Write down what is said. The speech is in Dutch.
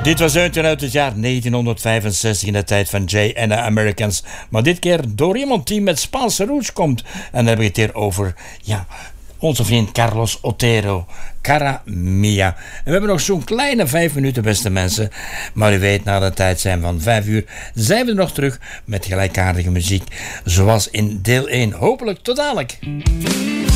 Dit was uit het jaar 1965 in de tijd van Jay and the Americans. Maar dit keer door iemand die met Spaanse roots komt. En dan heb ik het hier over, ja, onze vriend Carlos Otero. Cara Mia. En we hebben nog zo'n kleine 5 minuten, beste mensen. Maar u weet, na de tijd zijn van 5 uur zijn we nog terug met gelijkaardige muziek. Zoals in deel 1. Hopelijk tot dadelijk.